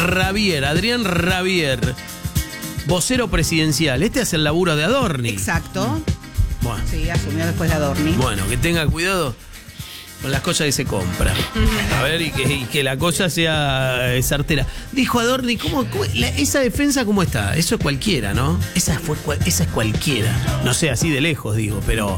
Rabier, Adrián Rabier, vocero presidencial. Este hace el laburo de Adorni. Exacto. Bueno. Sí, asumió después de Adorni. Bueno, que tenga cuidado con las cosas que se compran. A ver, y que la cosa sea certera. Dijo Adorni, esa defensa cómo está? Eso es cualquiera, ¿no? Esa es cualquiera. No sé, así de lejos digo, pero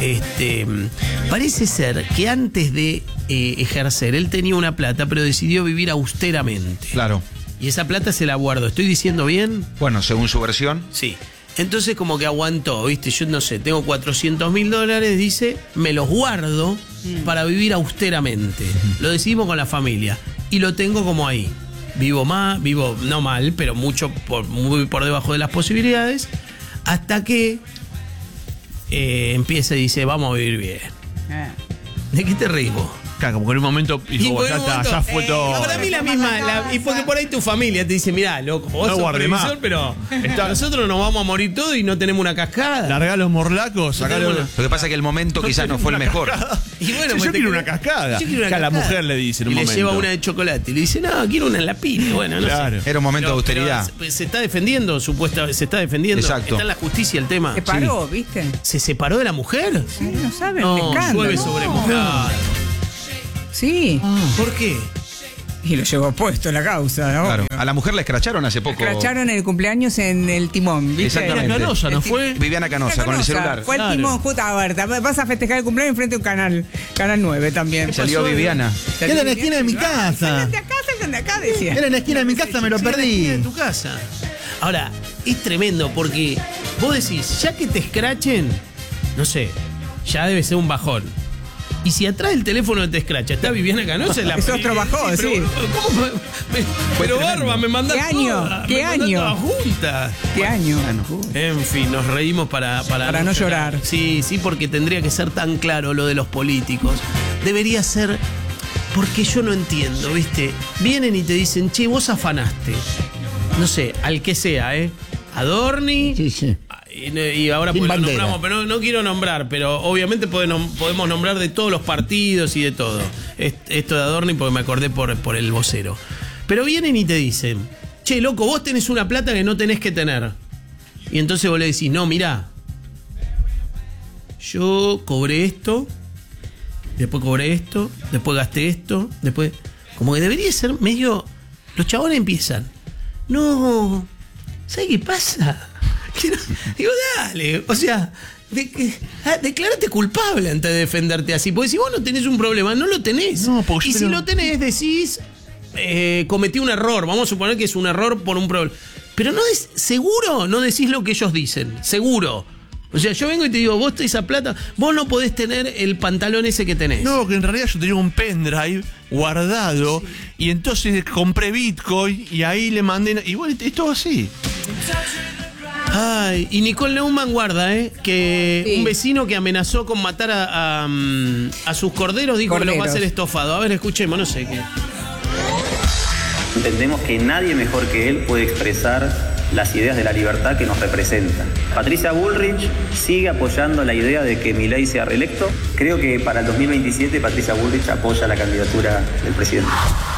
parece ser que antes de ejercer, él tenía una plata, pero decidió vivir austeramente. Claro. Y esa plata se la guardó. ¿Estoy diciendo bien? Bueno, según su versión. Sí. Entonces como que aguantó, ¿viste? Yo no sé, tengo $400.000, dice, me los guardo para vivir austeramente. Lo decidimos con la familia y lo tengo como ahí. Vivo no mal, pero muy por debajo de las posibilidades, hasta que empieza y dice, vamos a vivir bien. ¿De qué te reís vos? Claro, como que en un momento dijo, ya fue todo. Para mí la misma, y porque por ahí tu familia te dice, mirá, loco, vos sos previsor, pero nosotros nos vamos a morir todos y no tenemos una cascada. Largá los morlacos, sacalo. Lo que pasa es que el momento quizás no fue el mejor. Y bueno, yo quiero una cascada. Que a la mujer le dice en un momento. Le lleva una de chocolate y le dice, no, quiero una en la pila. Bueno, no sé. Era un momento de austeridad. Pero se está defendiendo, se está defendiendo. Exacto. Está en la justicia el tema. Se paró, ¿viste? ¿Se separó de la mujer? No saben, No, llueve sobre mojado. Sí. ¿Por qué? Y lo llevó puesto la causa, ¿no? Claro. A la mujer la escracharon hace poco. Escracharon el cumpleaños en el timón, ¿viste? Exactamente. Canosa, ¿no fue? Viviana Canosa, con el celular. Fue el timón, justo a ver, vas a festejar el cumpleaños enfrente de un canal 9 también. Salió Viviana. Era en la esquina de mi casa. Salgan de acá, decía. Era en la esquina de mi casa, me lo perdí. En tu casa. Ahora, es tremendo porque vos decís, ya que te escrachen, no sé, ya debe ser un bajón. Y si atrás del teléfono te escracha, está Viviana Canosa en la Es otro bajón, sí. ¿Cómo pero Barba, me mandás ¿Qué año? toda, ¿Qué año? toda junta. ¿Qué año? En fin, nos reímos para no llorar. Sí, porque tendría que ser tan claro lo de los políticos. Debería ser, porque yo no entiendo, ¿viste? Vienen y te dicen, che, vos afanaste. No sé, al que sea, Adorni. Sí. Y ahora pues lo nombramos, pero no quiero nombrar, pero obviamente podemos nombrar de todos los partidos y de todo. Esto de Adorni porque me acordé por el vocero. Pero vienen y te dicen, che, loco, vos tenés una plata que no tenés que tener. Y entonces vos le decís, no, mirá, yo cobré esto, después cobré esto, después gasté esto, después... Como que debería ser medio... Los chabones empiezan, no, ¿sabes qué pasa? Digo, dale, o sea, declárate culpable antes de defenderte así. Porque si vos no tenés un problema, no lo tenés. No, y si lo tenés, decís, cometí un error. Vamos a suponer que es un error por un problema. Pero seguro no decís lo que ellos dicen. Seguro. O sea, yo vengo y te digo, vos esa plata, vos no podés tener el pantalón ese que tenés. No, que en realidad yo tenía un pendrive guardado y entonces compré Bitcoin y ahí le mandé... Y bueno, es todo así. Ay, y Nicole Neumann guarda, que un vecino que amenazó con matar a sus corderos dijo que los va a hacer estofado. A ver, escuchemos, no sé qué. Entendemos que nadie mejor que él puede expresar las ideas de la libertad que nos representan. Patricia Bullrich sigue apoyando la idea de que Milei sea reelecto. Creo que para el 2027 Patricia Bullrich apoya la candidatura del presidente.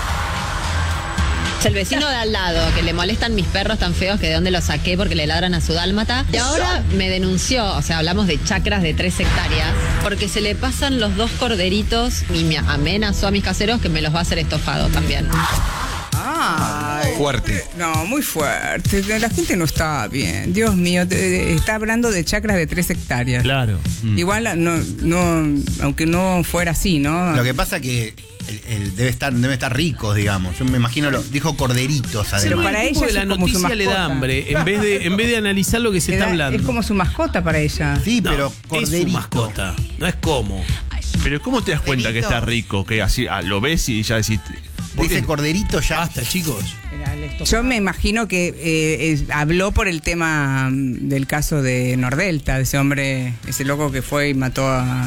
El vecino de al lado, que le molestan mis perros tan feos que de dónde los saqué porque le ladran a su dálmata. Y ahora me denunció, o sea, hablamos de chacras de 3 hectáreas, porque se le pasan los 2 corderitos y me amenazó a mis caseros que me los va a hacer estofado también. Ay, fuerte. No, muy fuerte. La gente no está bien. Dios mío, está hablando de chacras de 3 hectáreas. Claro. Igual, no, aunque no fuera así, ¿no? Lo que pasa que debe estar rico, digamos. Yo me imagino, dijo corderitos además. Pero para ella la noticia le da hambre, en vez de analizar lo que se está hablando. Es como su mascota para ella. Sí, No, pero corderito. es su mascota, no es como. Pero ¿cómo te das cuenta que está rico? Que así lo ves y ya decís... Dice corderito ya. Basta, chicos. Yo me imagino que habló por el tema del caso de Nordelta, de ese hombre, ese loco que fue y mató a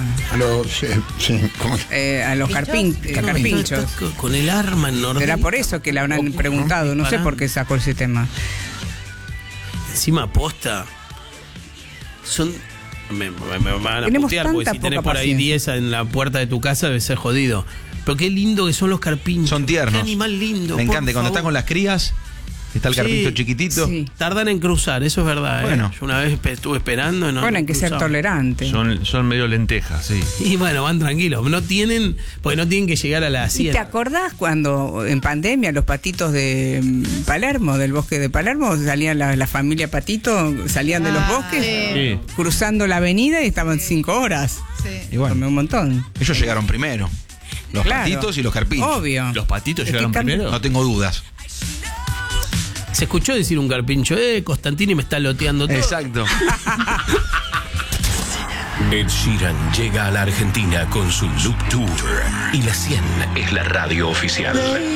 los carpinchos. Con el arma en Nordelta. Era por eso que le habrán preguntado, no sé por qué sacó ese tema. Encima posta. Me van a Tenemos putear porque tanta si tenés poca por ahí paciencia. 10 en la puerta de tu casa debe ser jodido. Pero qué lindo que son los carpinchos. Son tiernos. Qué animal lindo. Me por encanta. Cuando favor. está con las crías, está el carpincho Sí. chiquitito. Sí. Tardan en cruzar, eso es verdad. Bueno. Yo una vez estuve esperando. No, Bueno, hay que ser cruzaban. tolerante. Son medio lentejas, sí. Y bueno, van tranquilos. No tienen, porque no tienen que llegar a la ¿Y te sierra. acordás cuando en pandemia los patitos de Palermo, del bosque de Palermo, salían la familia Patito, salían de los bosques, Sí. cruzando la avenida y estaban 5 horas? Y bueno, Tomé un montón. ellos llegaron primero. Los Claro. patitos y los carpinchos. Obvio. ¿Los patitos Es que llegaron cambia- primero? No tengo dudas. Se escuchó decir un carpincho, Constantini me está loteando todo. Exacto. Ed Sheeran llega a la Argentina con su Loop Tour y la 100 es la radio oficial.